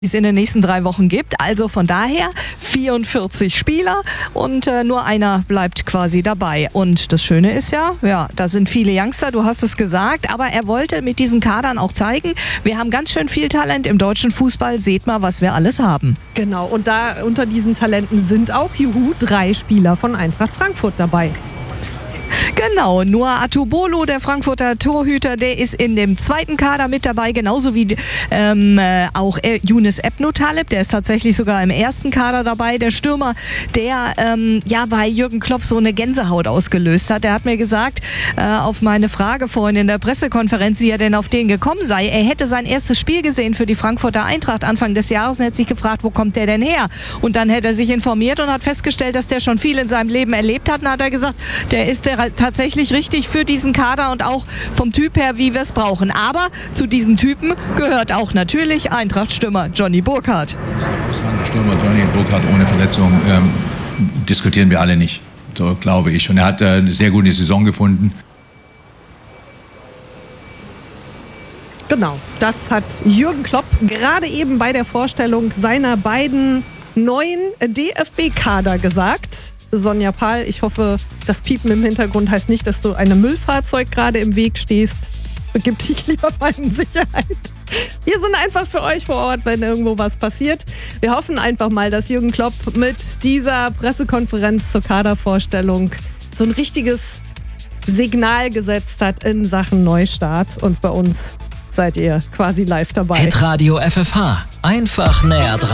die es in den nächsten 3 Wochen gibt. Also von daher 44 Spieler und nur einer bleibt quasi dabei. Und das Schöne ist ja, da sind viele Youngster, du hast es gesagt, aber er wollte mit diesen Kadern auch zeigen, wir haben ganz schön viel Talent im deutschen Fußball, seht mal, was wir alles haben. Genau, und da unter diesen Talenten sind auch, 3 Spieler von Eintracht Frankfurt dabei. Genau, Noah Atubolo, der Frankfurter Torhüter, der ist in dem zweiten Kader mit dabei, genauso wie auch Younes Ebnotaleb, der ist tatsächlich sogar im ersten Kader dabei. Der Stürmer, der bei Jürgen Klopp so eine Gänsehaut ausgelöst hat. Der hat mir gesagt, auf meine Frage vorhin in der Pressekonferenz, wie er denn auf den gekommen sei, er hätte sein erstes Spiel gesehen für die Frankfurter Eintracht Anfang des Jahres und hätte sich gefragt, wo kommt der denn her? Und dann hätte er sich informiert und hat festgestellt, dass der schon viel in seinem Leben erlebt hat. Und hat er gesagt, der ist tatsächlich richtig für diesen Kader und auch vom Typ her, wie wir es brauchen. Aber zu diesen Typen gehört auch natürlich Eintracht-Stürmer Johnny Burkhardt. Stürmer Johnny Burkhardt ohne Verletzung diskutieren wir alle nicht, so glaube ich. Und er hat eine sehr gute Saison gefunden. Genau, das hat Jürgen Klopp gerade eben bei der Vorstellung seiner beiden neuen DFB-Kader gesagt. Sonja Pahl, ich hoffe, das Piepen im Hintergrund heißt nicht, dass du einem Müllfahrzeug gerade im Weg stehst. Begib dich lieber mal in Sicherheit. Wir sind einfach für euch vor Ort, wenn irgendwo was passiert. Wir hoffen einfach mal, dass Jürgen Klopp mit dieser Pressekonferenz zur Kadervorstellung so ein richtiges Signal gesetzt hat in Sachen Neustart. Und bei uns seid ihr quasi live dabei. Hitradio FFH. Einfach näher dran.